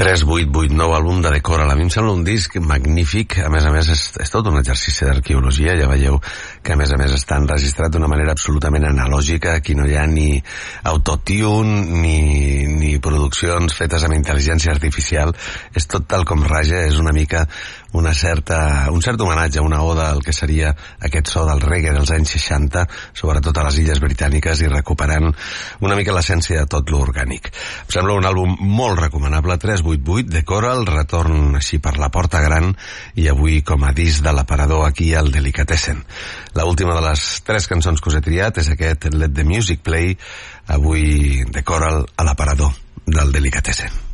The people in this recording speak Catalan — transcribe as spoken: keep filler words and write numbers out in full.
tres vuit vuit nou, àlbum de The Coral. A mi em sembla un disc magnífic. A més a més, és, és tot un exercici d'arqueologia. Ja veieu que, a més a més, està enregistrat d'una manera absolutament analògica. Aquí no hi ha ni autotune, ni, ni produccions fetes amb intel·ligència artificial. És tot tal com raja. És una mica una certa, un cert homenatge, una oda al que seria aquest so del reggae dels anys seixanta, sobretot a les illes britàniques, i recuperant una mica l'essència de tot l'orgànic. Em sembla un àlbum molt recomanable. Tres vuit vuit, The Coral, retorn així per la porta gran, i avui com a disc de l'aparador aquí al Delicatessen. L'última de les tres cançons que us he triat és aquest Let the Music Play, avui The Coral a l'aparador del Delicatessen.